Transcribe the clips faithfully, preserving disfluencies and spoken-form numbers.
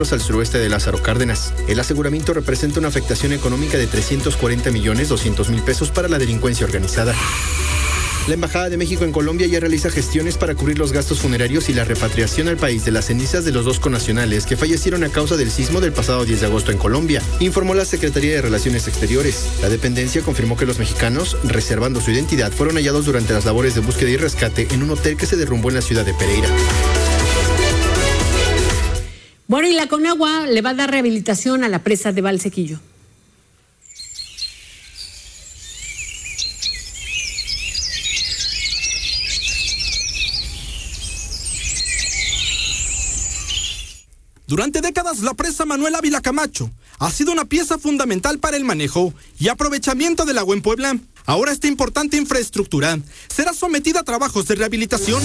al suroeste de Lázaro Cárdenas. El aseguramiento representa una afectación económica de trescientos cuarenta millones doscientos mil pesos para la delincuencia organizada. La Embajada de México en Colombia ya realiza gestiones para cubrir los gastos funerarios y la repatriación al país de las cenizas de los dos connacionales que fallecieron a causa del sismo del pasado diez de agosto en Colombia, informó la Secretaría de Relaciones Exteriores. La dependencia confirmó que los mexicanos, reservando su identidad, fueron hallados durante las labores de búsqueda y rescate en un hotel que se derrumbó en la ciudad de Pereira. Bueno, y la Conagua le va a dar rehabilitación a la presa de Valsequillo. Durante décadas, la presa Manuel Ávila Camacho ha sido una pieza fundamental para el manejo y aprovechamiento del agua en Puebla. Ahora esta importante infraestructura será sometida a trabajos de rehabilitación.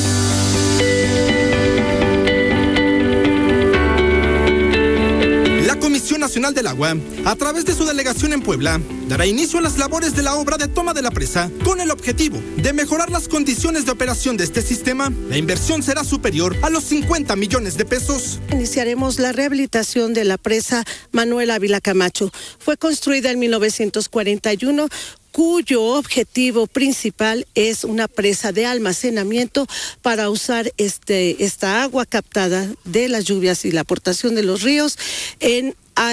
La Comisión Nacional del Agua, a través de su delegación en Puebla, dará inicio a las labores de la obra de toma de la presa con el objetivo de mejorar las condiciones de operación de este sistema. La inversión será superior a los cincuenta millones de pesos. Iniciaremos la rehabilitación de la presa Manuel Ávila Camacho. Fue construida en mil novecientos cuarenta y uno, cuyo objetivo principal es una presa de almacenamiento para usar este, esta agua captada de las lluvias y la aportación de los ríos en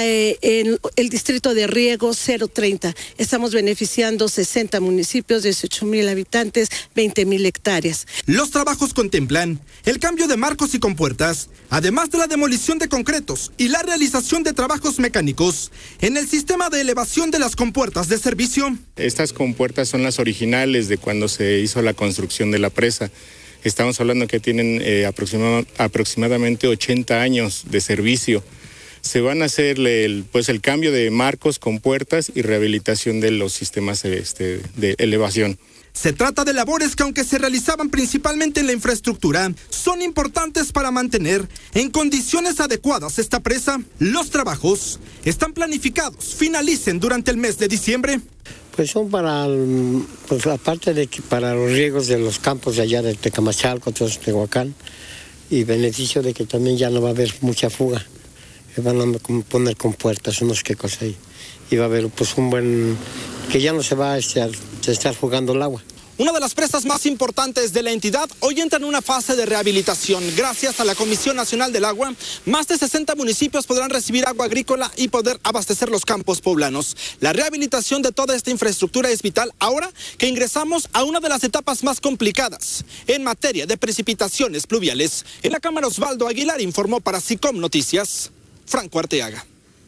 en el distrito de riego cero treinta. Estamos beneficiando sesenta municipios, dieciocho mil habitantes, veinte mil hectáreas. Los trabajos contemplan el cambio de marcos y compuertas, además de la demolición de concretos y la realización de trabajos mecánicos en el sistema de elevación de las compuertas de servicio. Estas compuertas son las originales de cuando se hizo la construcción de la presa. Estamos hablando que tienen eh, aproxima, aproximadamente ochenta años de servicio. Se van a hacer el, pues el cambio de marcos, compuertas y rehabilitación de los sistemas este, de elevación. Se trata de labores que, aunque se realizaban principalmente en la infraestructura, son importantes para mantener en condiciones adecuadas esta presa. Los trabajos están planificados, finalicen durante el mes de diciembre. Pues son para, pues aparte de que para los riegos de los campos de allá de Tecamachalco, Tehuacán, y beneficio de que también ya no va a haber mucha fuga. Van a poner compuertas, unos quecos ahí. Y va a haber pues un buen... que ya no se va a estar, a estar jugando el agua. Una de las presas más importantes de la entidad hoy entra en una fase de rehabilitación. Gracias a la Comisión Nacional del Agua, más de sesenta municipios podrán recibir agua agrícola y poder abastecer los campos poblanos. La rehabilitación de toda esta infraestructura es vital ahora que ingresamos a una de las etapas más complicadas en materia de precipitaciones pluviales. En la Cámara, Osvaldo Aguilar informó para SICOM Noticias, Franco Arteaga.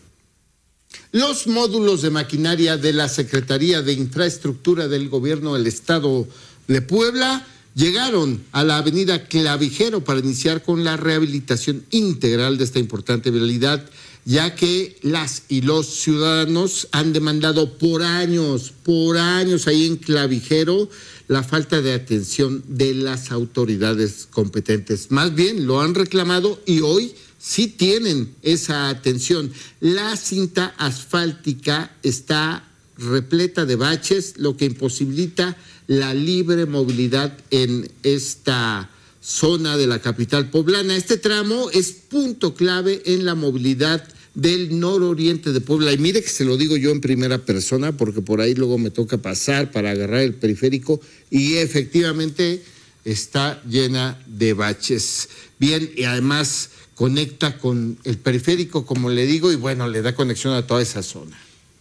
Los módulos de maquinaria de la Secretaría de Infraestructura del Gobierno del Estado de Puebla llegaron a la avenida Clavijero para iniciar con la rehabilitación integral de esta importante vialidad, ya que las y los ciudadanos han demandado por años, por años ahí en Clavijero, la falta de atención de las autoridades competentes. Más bien lo han reclamado y hoy sí tienen esa atención. La cinta asfáltica está repleta de baches, lo que imposibilita la libre movilidad en esta zona de la capital poblana. Este tramo es punto clave en la movilidad del nororiente de Puebla. Y mire que se lo digo yo en primera persona, porque por ahí luego me toca pasar para agarrar el periférico y efectivamente está llena de baches. Bien, y además conecta con el periférico, como le digo, y bueno, le da conexión a toda esa zona.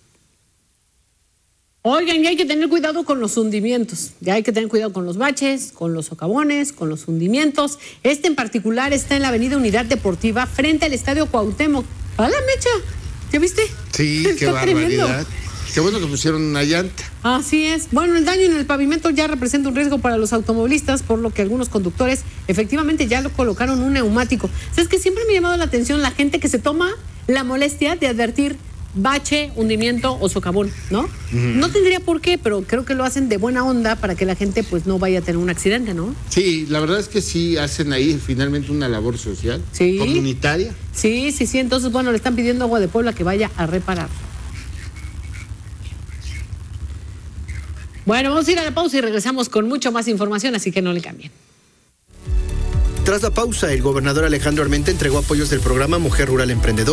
Oigan, y hay que tener cuidado con los hundimientos, ya hay que tener cuidado con los baches, con los socavones, con los hundimientos. Este en particular está en la avenida Unidad Deportiva, frente al Estadio Cuauhtémoc. ¡A la mecha! ¿Ya viste? Sí, está qué barbaridad. Tremendo. Qué bueno que pusieron una llanta. Así es. Bueno, el daño en el pavimento ya representa un riesgo para los automovilistas, por lo que algunos conductores efectivamente ya lo colocaron un neumático. O sea, es que siempre me ha llamado la atención la gente que se toma la molestia de advertir bache, hundimiento o socavón, ¿no? Uh-huh. No tendría por qué, pero creo que lo hacen de buena onda para que la gente pues no vaya a tener un accidente, ¿no? Sí, la verdad es que sí hacen ahí finalmente una labor social, sí, comunitaria. Sí, sí, sí. Entonces, bueno, le están pidiendo a Agua de Puebla que vaya a reparar. Bueno, vamos a ir a la pausa y regresamos con mucho más información, así que no le cambien. Tras la pausa, el gobernador Alejandro Armenta entregó apoyos del programa Mujer Rural Emprendedora